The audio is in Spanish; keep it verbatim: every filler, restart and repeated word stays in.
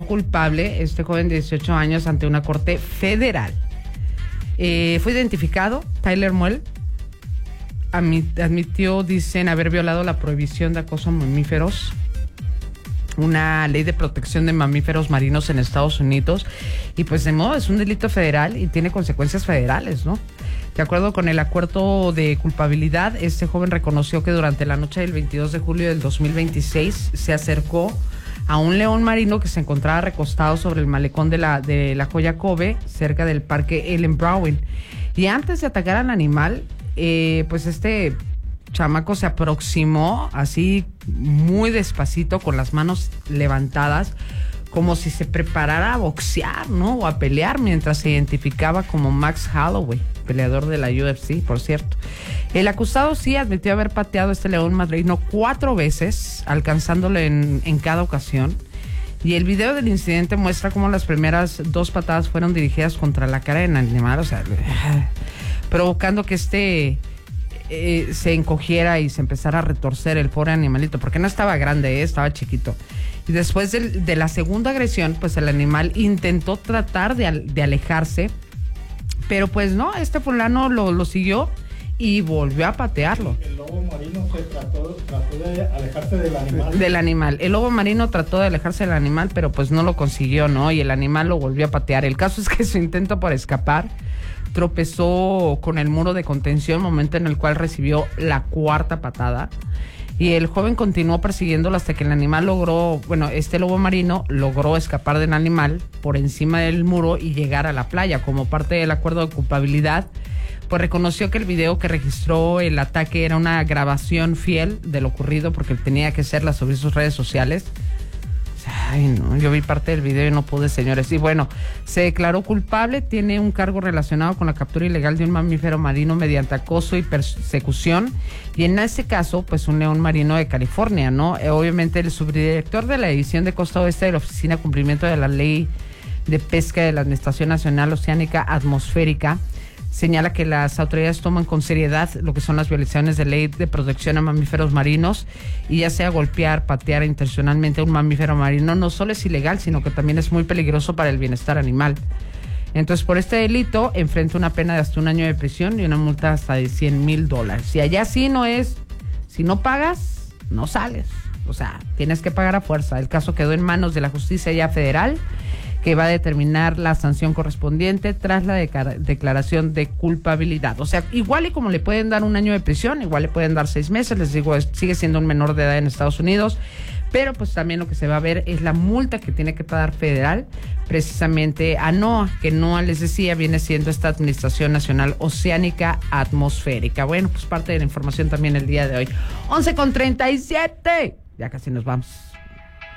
culpable este joven de dieciocho años ante una corte federal. Eh, fue identificado, Tyler Muell, admitió, dicen, haber violado la prohibición de acoso a mamíferos, una ley de protección de mamíferos marinos en Estados Unidos, y pues de modo es un delito federal y tiene consecuencias federales, ¿no? De acuerdo con el acuerdo de culpabilidad, este joven reconoció que durante la noche del veintidós de julio del dos mil veintiséis se acercó a un león marino que se encontraba recostado sobre el malecón de la, de la Joya Cove, cerca del parque Ellen Browning. Y antes de atacar al animal, eh, pues este chamaco se aproximó así muy despacito, con las manos levantadas, como si se preparara a boxear, ¿no? O a pelear, mientras se identificaba como Max Holloway, peleador de la U F C, por cierto. El acusado sí admitió haber pateado a este león marino cuatro veces, alcanzándolo en, en cada ocasión. Y el video del incidente muestra cómo las primeras dos patadas fueron dirigidas contra la cara del animal, o sea, provocando que este eh, se encogiera y se empezara a retorcer el pobre animalito, porque no estaba grande, eh, estaba chiquito. Y después de, de la segunda agresión, pues el animal intentó tratar de, de alejarse, pero pues no, este fulano lo, lo siguió y volvió a patearlo. El, el lobo marino se trató, trató de alejarse del animal. Del animal. El lobo marino trató de alejarse del animal, pero pues no lo consiguió, ¿no? Y el animal lo volvió a patear. El caso es que su intento por escapar tropezó con el muro de contención, momento en el cual recibió la cuarta patada. Y el joven continuó persiguiéndolo hasta que el animal logró, bueno, este lobo marino logró escapar del animal por encima del muro y llegar a la playa. Como parte del acuerdo de culpabilidad, pues reconoció que el video que registró el ataque era una grabación fiel de lo ocurrido, porque tenía que hacerla sobre sus redes sociales. Ay, no, yo vi parte del video y no pude, señores. Y bueno, se declaró culpable, tiene un cargo relacionado con la captura ilegal de un mamífero marino mediante acoso y persecución. Y en ese caso, pues un león marino de California, ¿no? Eh, obviamente el subdirector de la División de Costa Oeste de la Oficina de Cumplimiento de la Ley de Pesca de la Administración Nacional Oceánica Atmosférica señala que las autoridades toman con seriedad lo que son las violaciones de ley de protección a mamíferos marinos, y ya sea golpear, patear intencionalmente a un mamífero marino no solo es ilegal, sino que también es muy peligroso para el bienestar animal. Entonces, por este delito enfrenta una pena de hasta un año de prisión y una multa hasta de cien mil dólares. Y allá sí no es, si no pagas, no sales. O sea, tienes que pagar a fuerza. El caso quedó en manos de la justicia ya federal, que va a determinar la sanción correspondiente tras la deca- declaración de culpabilidad. O sea, igual y como le pueden dar un año de prisión, igual le pueden dar seis meses, les digo, es, sigue siendo un menor de edad en Estados Unidos, pero pues también lo que se va a ver es la multa que tiene que pagar federal precisamente a NOAA, que NOAA, les decía, viene siendo esta Administración Nacional Oceánica Atmosférica. Bueno, pues parte de la información también el día de hoy. once con treinta y siete, ya casi nos vamos.